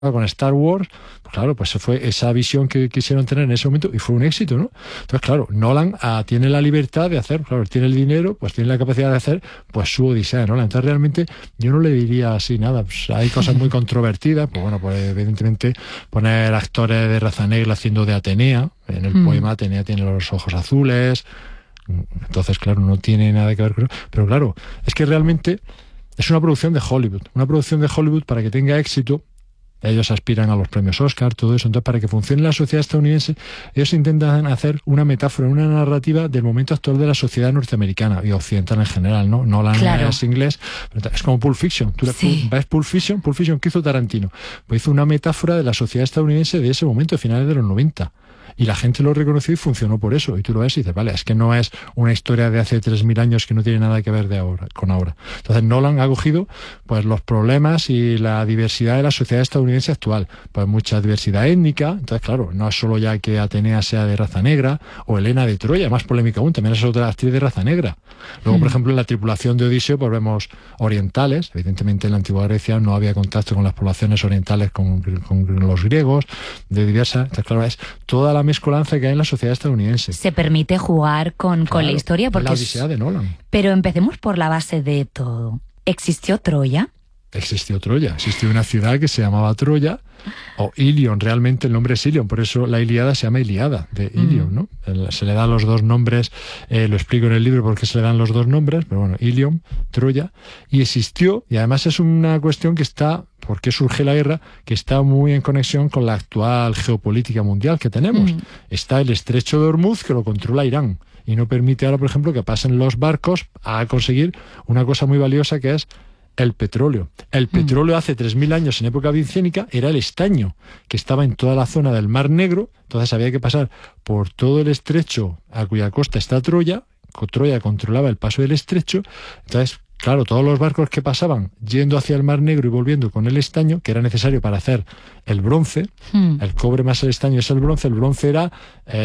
con Star Wars, pues claro, pues fue esa visión que quisieron tener en ese momento y fue un éxito, ¿no? Entonces, claro, Nolan tiene la libertad de hacer, claro, tiene el dinero, pues tiene la capacidad de hacer pues su odisea, ¿no? Entonces, realmente, yo no le diría así nada. Pues hay cosas muy controvertidas, pues bueno, pues evidentemente poner actores de raza negra haciendo de Atenea, en el poema Atenea tiene los ojos azules, entonces, claro, no tiene nada que ver con eso, pero claro, es que realmente es una producción de Hollywood, para que tenga éxito. Ellos aspiran a los premios Oscar, todo eso. Entonces, para que funcione la sociedad estadounidense, ellos intentan hacer una metáfora, una narrativa del momento actual de la sociedad norteamericana y occidental en general, ¿no? Nolan es inglés, pero es como Pulp Fiction. Tú ves Pulp Fiction, ¿qué hizo Tarantino? Pues hizo una metáfora de la sociedad estadounidense de ese momento, de finales de los 90. Y la gente lo reconoció y funcionó por eso. Y tú lo ves y dices, vale, es que no es una historia de hace 3.000 años que no tiene nada que ver con ahora. Entonces Nolan ha cogido pues los problemas y la diversidad de la sociedad estadounidense actual. Pues mucha diversidad étnica. Entonces, claro, no es solo ya que Atenea sea de raza negra o Helena de Troya, más polémica aún, también es otra actriz de raza negra. Luego, por ejemplo, en la tripulación de Odiseo pues vemos orientales. Evidentemente en la antigua Grecia no había contacto con las poblaciones orientales, con los griegos, de diversas. Entonces, claro, es toda la mezcolanza que hay en la sociedad estadounidense. Se permite jugar con la historia porque la odisea de Nolan. Pero empecemos por la base de todo. ¿Existió Troya? Existió una ciudad que se llamaba Troya, o Ilion, realmente el nombre es Ilion, por eso la Ilíada se llama Ilíada, de Ilion, ¿no? Se le dan los dos nombres, lo explico en el libro por qué se le dan los dos nombres, pero bueno, Ilion, Troya, y existió, y además es una cuestión que está, ¿por qué surge la guerra? Que está muy en conexión con la actual geopolítica mundial que tenemos. Está el estrecho de Hormuz, que lo controla Irán, y no permite ahora, por ejemplo, que pasen los barcos a conseguir una cosa muy valiosa que es el petróleo. El petróleo hace 3.000 años, en época micénica, era el estaño, que estaba en toda la zona del Mar Negro. Entonces había que pasar por todo el estrecho a cuya costa está Troya. Troya controlaba el paso del estrecho. Entonces, claro, todos los barcos que pasaban yendo hacia el Mar Negro y volviendo con el estaño, que era necesario para hacer el bronce, el cobre más el estaño es el bronce era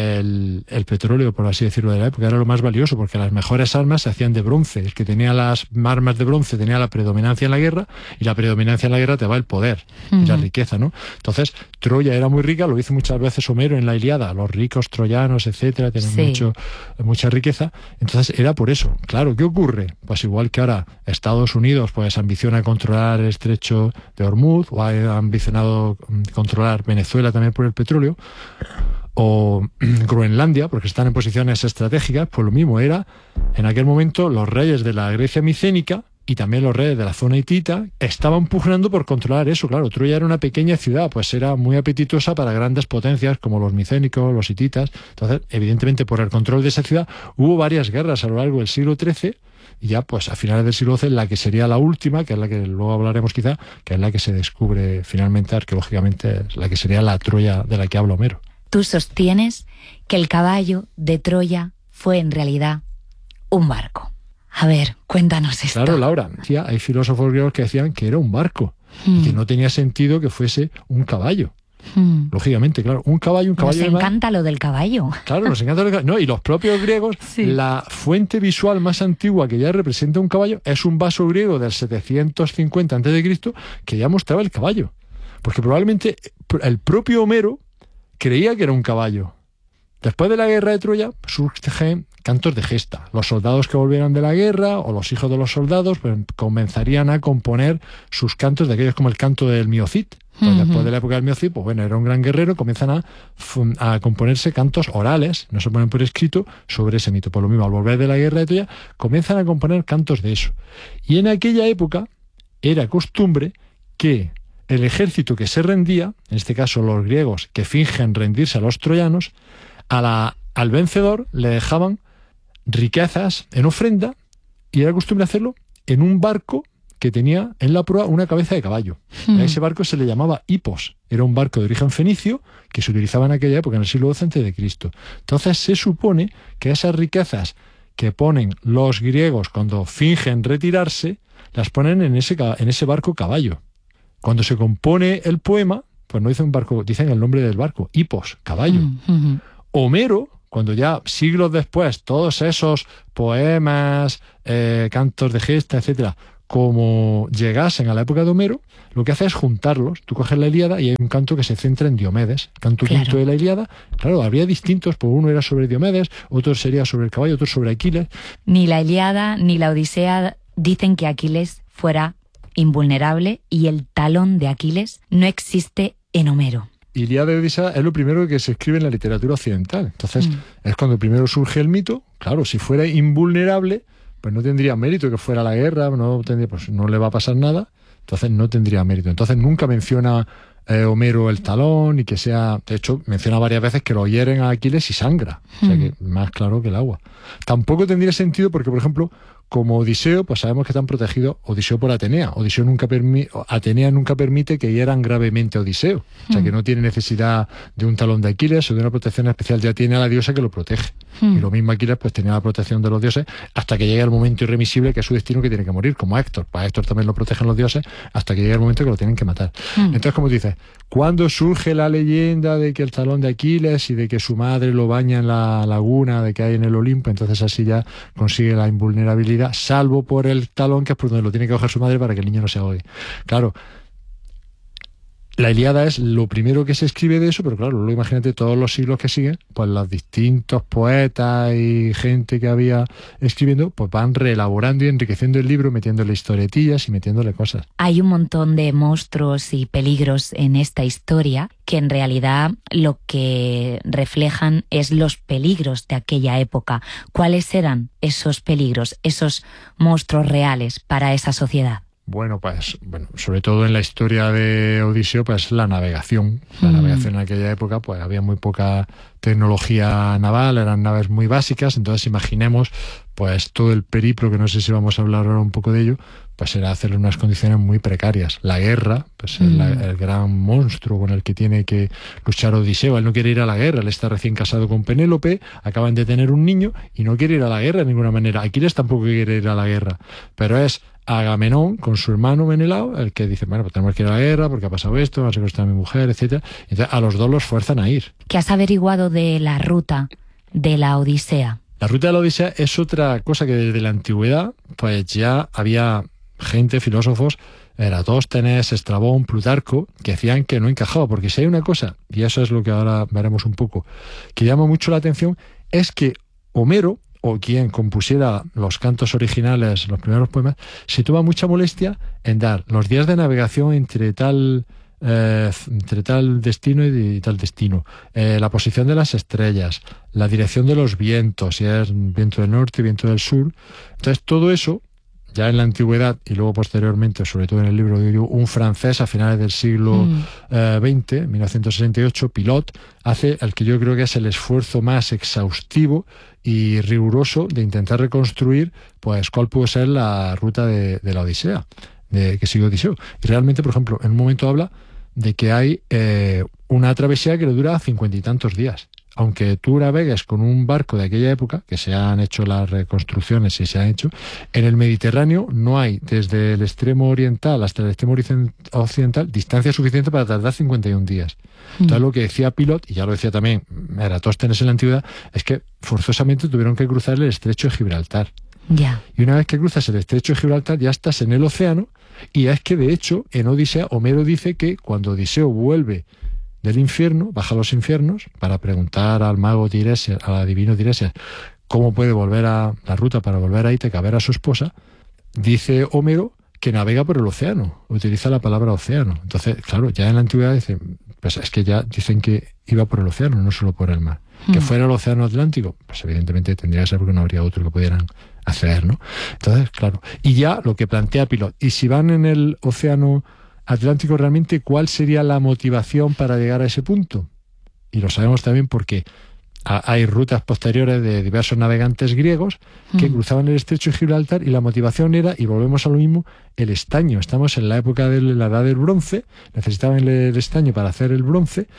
el petróleo, por así decirlo, de la época, era lo más valioso, porque las mejores armas se hacían de bronce. El que tenía las armas de bronce tenía la predominancia en la guerra, y la predominancia en la guerra te va el poder y la riqueza, ¿no? Entonces, Troya era muy rica, lo dice muchas veces Homero en la Ilíada, los ricos troyanos, etcétera, tienen mucha riqueza. Entonces, era por eso. Claro, ¿qué ocurre? Pues igual que ahora Estados Unidos pues ambiciona controlar el estrecho de Hormuz, o ha ambicionado controlar Venezuela también por el petróleo, o Groenlandia, porque están en posiciones estratégicas, pues lo mismo era, en aquel momento, los reyes de la Grecia micénica y también los reyes de la zona hitita estaban pugnando por controlar eso. Claro, Troya era una pequeña ciudad, pues era muy apetitosa para grandes potencias como los micénicos, los hititas. Entonces, evidentemente, por el control de esa ciudad, hubo varias guerras a lo largo del siglo XIII, y ya pues a finales del siglo XII la que sería la última, que es la que luego hablaremos quizá, que es la que se descubre finalmente arqueológicamente, la que sería la Troya de la que habla Homero. Tú sostienes que el caballo de Troya fue en realidad un barco. A ver, cuéntanos esto. Claro, Laura, hay filósofos griegos que decían que era un barco, y que no tenía sentido que fuese un caballo. Lógicamente, claro, un caballo. Nos encanta lo del caballo. Claro, nos encanta lo del caballo. No, y los propios griegos, la fuente visual más antigua que ya representa un caballo es un vaso griego del 750 a.C. que ya mostraba el caballo. Porque probablemente el propio Homero creía que era un caballo. Después de la guerra de Troya surgen cantos de gesta. Los soldados que volvieran de la guerra, o los hijos de los soldados, pues comenzarían a componer sus cantos, de aquellos como el canto del Miocid. Pues después de la época del Miocid, pues bueno, era un gran guerrero, comienzan a componerse cantos orales, no se ponen por escrito, sobre ese mito. Por lo mismo, al volver de la guerra de Troya, comienzan a componer cantos de eso. Y en aquella época era costumbre que el ejército que se rendía, en este caso los griegos que fingen rendirse a los troyanos, al vencedor le dejaban riquezas en ofrenda, y era costumbre hacerlo en un barco que tenía en la proa una cabeza de caballo. A ese barco se le llamaba hipos. Era un barco de origen fenicio que se utilizaba en aquella época, en el siglo XII a.C. Entonces se supone que esas riquezas que ponen los griegos cuando fingen retirarse, las ponen en ese barco caballo. Cuando se compone el poema, pues no dicen barco, dicen el nombre del barco, hipos, caballo. Homero, cuando ya siglos después todos esos poemas, cantos de gesta, etcétera, como llegasen a la época de Homero, lo que hace es juntarlos. Tú coges la Ilíada y hay un canto que se centra en Diomedes. El canto quinto de la Ilíada, claro, habría distintos, pues uno era sobre Diomedes, otro sería sobre el caballo, otro sobre Aquiles. Ni la Ilíada ni la Odisea dicen que Aquiles fuera invulnerable y el talón de Aquiles no existe en Homero. Ilíada y Odisea es lo primero que se escribe en la literatura occidental. Entonces, es cuando primero surge el mito. Claro, si fuera invulnerable, pues no tendría mérito que fuera la guerra, pues no le va a pasar nada, entonces no tendría mérito. Entonces nunca menciona Homero el talón, y que sea... De hecho, menciona varias veces que lo hieren a Aquiles y sangra. O sea que más claro que el agua. Tampoco tendría sentido porque, por ejemplo, como Odiseo, pues sabemos que están protegidos Odiseo por Atenea. Atenea nunca permite que hieran gravemente a Odiseo. O sea que no tiene necesidad de un talón de Aquiles o de una protección especial. Ya tiene a la diosa que lo protege. Y lo mismo Aquiles pues tenía la protección de los dioses hasta que llegue el momento irremisible que es su destino, que tiene que morir, como a Héctor. Pues a Héctor también lo protegen los dioses hasta que llegue el momento que lo tienen que matar. Entonces, como dices, ¿cuándo surge la leyenda de que el talón de Aquiles y de que su madre lo baña en la laguna de que hay en el Olimpo? Entonces así ya consigue la invulnerabilidad, salvo por el talón, que es por donde lo tiene que coger su madre para que el niño no se ahogue. Claro, la Ilíada es lo primero que se escribe de eso, pero claro, luego imagínate todos los siglos que siguen, pues los distintos poetas y gente que había escribiendo, pues van reelaborando y enriqueciendo el libro, metiéndole historietillas y metiéndole cosas. Hay un montón de monstruos y peligros en esta historia que en realidad lo que reflejan es los peligros de aquella época. ¿Cuáles eran esos peligros, esos monstruos reales para esa sociedad? Bueno, sobre todo en la historia de Odiseo, pues la navegación. La navegación en aquella época, pues había muy poca tecnología naval, eran naves muy básicas, entonces imaginemos pues todo el periplo, que no sé si vamos a hablar ahora un poco de ello, pues era hacerlo en unas condiciones muy precarias. La guerra, pues el gran monstruo con el que tiene que luchar Odiseo. Él no quiere ir a la guerra, él está recién casado con Penélope, acaban de tener un niño y no quiere ir a la guerra de ninguna manera. Aquiles tampoco quiere ir a la guerra, pero es Agamenón con su hermano Menelao el que dice, bueno, pues tenemos que ir a la guerra porque ha pasado esto, va a secuestrar a mi mujer, etcétera. Entonces a los dos los fuerzan a ir. ¿Qué has averiguado de la ruta de la Odisea? La ruta de la Odisea es otra cosa que desde la antigüedad pues ya había gente, filósofos, Eratóstenes, Estrabón, Plutarco, que decían que no encajaba, porque si hay una cosa, y eso es lo que ahora veremos un poco, que llama mucho la atención, es que Homero, o quien compusiera los cantos originales, los primeros poemas, se toma mucha molestia en dar los días de navegación entre tal destino y tal destino, la posición de las estrellas, la dirección de los vientos, si es viento del norte, viento del sur. Entonces todo eso, ya en la antigüedad y luego posteriormente, sobre todo en el libro de un francés a finales del siglo XX, 1968, Pilot, hace el que yo creo que es el esfuerzo más exhaustivo y riguroso de intentar reconstruir pues cuál pudo ser la ruta de la Odisea, que sigue Odiseo. Y realmente, por ejemplo, en un momento habla de que hay una travesía que le dura 50 y tantos días. Aunque tú navegues con un barco de aquella época, que se han hecho las reconstrucciones y se han hecho, en el Mediterráneo no hay, desde el extremo oriental hasta el extremo occidental, distancia suficiente para tardar 51 días. Entonces lo que decía Pilot, y ya lo decía también Eratóstenes en la antigüedad, es que forzosamente tuvieron que cruzar el estrecho de Gibraltar. Ya. Y una vez que cruzas el estrecho de Gibraltar ya estás en el océano, y es que de hecho en Odisea Homero dice que cuando Odiseo vuelve del infierno, baja a los infiernos para preguntar al mago Tiresias, al adivino Tiresias, cómo puede volver a la ruta para volver a Ítaca a ver a su esposa, dice Homero que navega por el océano, utiliza la palabra océano. Entonces, claro, ya en la antigüedad dicen, pues es que ya dicen que iba por el océano, no solo por el mar. Que fuera el océano Atlántico, pues evidentemente tendría que ser porque no habría otro que pudieran hacer, ¿no? Entonces, claro, y ya lo que plantea Pilot, y si van en el océano Atlántico realmente, ¿cuál sería la motivación para llegar a ese punto? Y lo sabemos también porque hay rutas posteriores de diversos navegantes griegos que cruzaban el estrecho de Gibraltar y la motivación era, y volvemos a lo mismo, el estaño. Estamos en la época de la edad del bronce, necesitaban el estaño para hacer el bronce,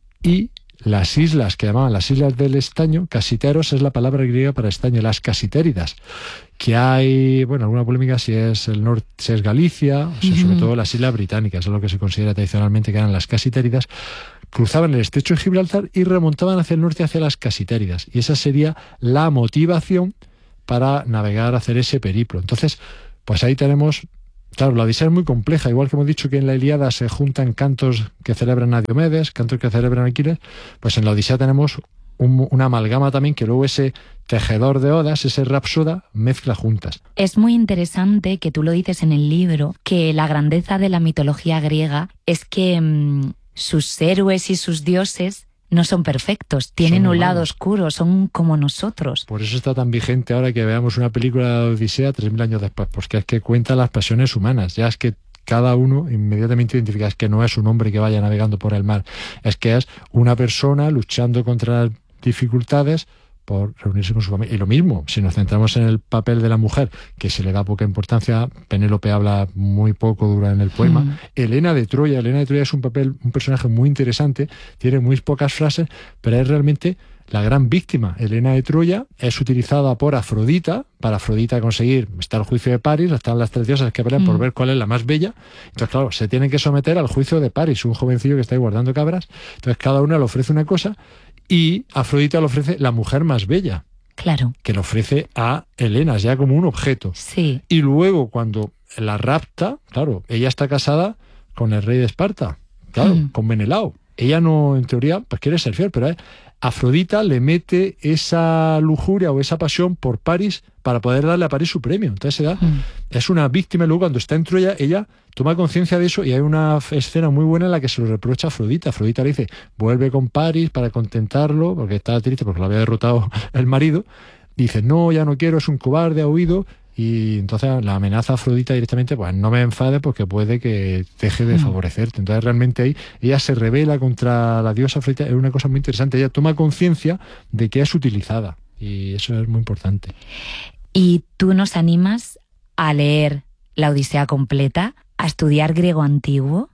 y las islas que llamaban las islas del estaño, casiteros es la palabra griega para estaño, las casitéridas, que hay, bueno, alguna polémica si es el norte, si es Galicia, o sea, sobre todo las islas británicas, es lo que se considera tradicionalmente que eran las casitéridas, cruzaban el estrecho de Gibraltar y remontaban hacia el norte, hacia las casitéridas, y esa sería la motivación para navegar, hacer ese periplo. Entonces, pues ahí tenemos Claro, la Odisea es muy compleja, igual que hemos dicho que en la Ilíada se juntan cantos que celebran a Diomedes, cantos que celebran a Aquiles, pues en la Odisea tenemos una amalgama también que luego ese tejedor de odas, ese rapsoda, mezcla juntas. Es muy interesante que tú lo dices en el libro, que la grandeza de la mitología griega es que sus héroes y sus dioses no son perfectos, tienen un lado oscuro, son como nosotros. Por eso está tan vigente ahora que veamos una película de Odisea 3000 años después, porque es que cuenta las pasiones humanas, ya es que cada uno inmediatamente identifica, es que no es un hombre que vaya navegando por el mar, es que es una persona luchando contra las dificultades por reunirse con su familia. Y lo mismo, si nos centramos en el papel de la mujer, que se le da poca importancia, Penélope habla muy poco durante el poema. Helena de Troya es un personaje muy interesante, tiene muy pocas frases, pero es realmente la gran víctima. Helena de Troya es utilizada por Afrodita, para Afrodita conseguir, está el juicio de París, están las tres diosas que pelean por ver cuál es la más bella. Entonces, claro, se tienen que someter al juicio de París, un jovencillo que está ahí guardando cabras. Entonces, cada una le ofrece una cosa, y Afrodita le ofrece la mujer más bella. Claro. Que le ofrece a Helena, ya como un objeto. Sí. Y luego, cuando la rapta, claro, ella está casada con el rey de Esparta, claro, con Menelao. Ella no, en teoría, pues quiere ser fiel, pero Afrodita le mete esa lujuria o esa pasión por París para poder darle a París su premio. Entonces es una víctima, y luego cuando está en Troya, ella toma conciencia de eso, y hay una escena muy buena en la que se lo reprocha a Afrodita. Afrodita le dice, vuelve con París para contentarlo, porque está triste porque lo había derrotado el marido. Dice, no, ya no quiero, es un cobarde, ha huido. Y entonces la amenaza a Afrodita directamente, pues no me enfade porque puede que deje de favorecerte. Entonces realmente ahí ella se rebela contra la diosa Afrodita. Es una cosa muy interesante. Ella toma conciencia de que es utilizada, y eso es muy importante. Y tú nos animas a leer la Odisea completa, a estudiar griego antiguo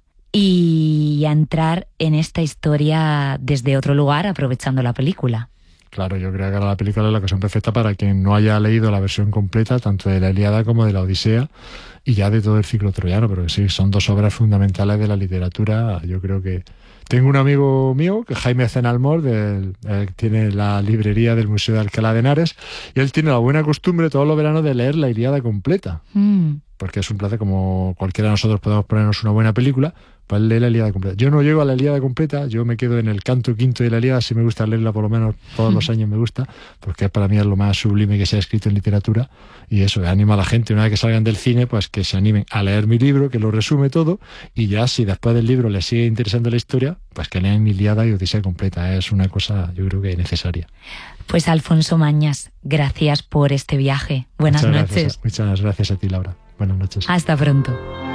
y a entrar en esta historia desde otro lugar, aprovechando la película. Claro, yo creo que ahora la película es la ocasión perfecta para quien no haya leído la versión completa, tanto de la Ilíada como de la Odisea, y ya de todo el ciclo troyano, pero sí, son dos obras fundamentales de la literatura. Yo creo que... Tengo un amigo mío, que Jaime Cenalmor, tiene la librería del Museo de Alcalá de Henares, y él tiene la buena costumbre todos los veranos de leer la Ilíada completa. Porque es un placer, como cualquiera de nosotros podemos ponernos una buena película, pues lee la Ilíada completa. Yo no llego a la Ilíada completa, yo me quedo en el canto quinto de la Ilíada, sí me gusta leerla, por lo menos todos los años me gusta, porque para mí es lo más sublime que se ha escrito en literatura, y eso, animo a la gente, una vez que salgan del cine, pues que se animen a leer mi libro, que lo resume todo, y ya si después del libro les sigue interesando la historia, pues que lean Ilíada y Odisea completa. Es una cosa, yo creo que necesaria. Pues Alfonso Mañas, gracias por este viaje. Buenas noches. Muchas gracias a ti, Laura. Buenas noches. Hasta pronto.